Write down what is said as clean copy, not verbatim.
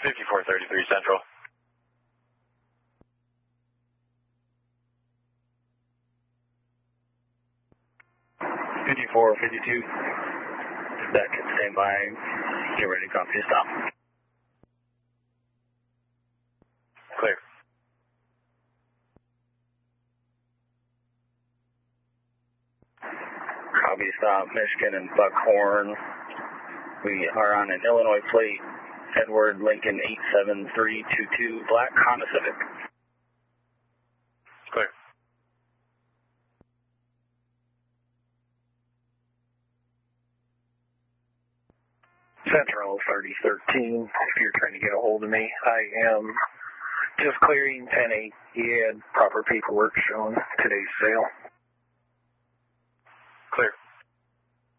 5433 Central. 5452. Back at standby. Get ready to copy a stop. Clear. Copy stop, Michigan and Buckhorn. We are on an Illinois plate, Edward Lincoln 87322, black Honda Civic. Clear. Central 3013, if you're trying to get a hold of me, I am just clearing 10-8. He had proper paperwork showing today's sale.